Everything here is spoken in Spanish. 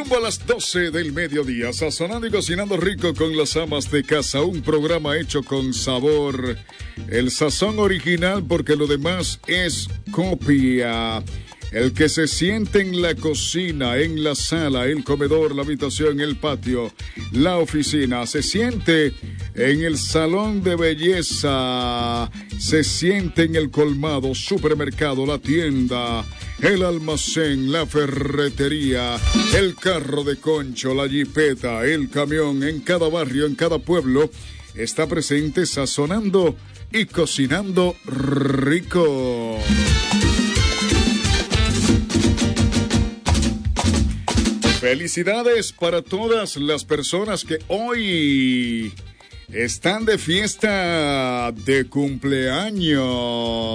Rumbo a las 12 del mediodía, sazonando y cocinando rico con las amas de casa, un programa hecho con sabor, el sazón original porque lo demás es copia. El que se siente en la cocina, en la sala, el comedor, la habitación, el patio, la oficina, se siente en el salón de belleza, se siente en el colmado, supermercado, la tienda, el almacén, la ferretería, el carro de concho, la jipeta, el camión, en cada barrio, en cada pueblo, está presente sazonando y cocinando rico. Felicidades para todas las personas que hoy están de fiesta de cumpleaños.